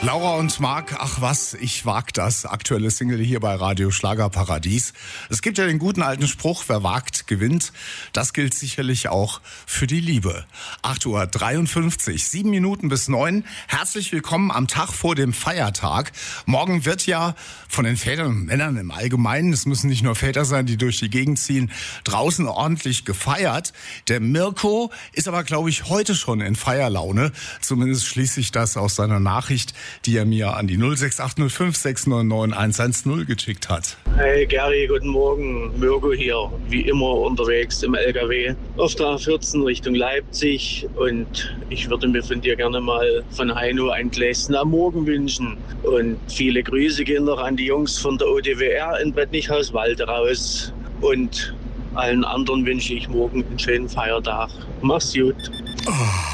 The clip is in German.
Laura und Marc, ach was, ich wag das. Aktuelle Single hier bei Radio Schlagerparadies. Es gibt ja den guten alten Spruch, wer wagt, gewinnt. Das gilt sicherlich auch für die Liebe. 8:53 Uhr, 7 Minuten bis 9. Herzlich willkommen am Tag vor dem Feiertag. Morgen wird ja von den Vätern und Männern im Allgemeinen, es müssen nicht nur Väter sein, die durch die Gegend ziehen, draußen ordentlich gefeiert. Der Mirko ist aber, glaube ich, heute schon in Feierlaune. Zumindest schließe ich das aus seiner Nachricht, die er mir an die 06805 699 110 geschickt hat. Hey Gary, guten Morgen. Mirko hier, wie immer unterwegs im LKW auf der A14 Richtung Leipzig, und ich würde mir von dir gerne mal von Heino ein Gläschen am Morgen wünschen. Und viele Grüße gehen noch an die Jungs von der ODWR in Bad Nichhaus-Wald raus, und allen anderen wünsche ich morgen einen schönen Feiertag. Mach's gut.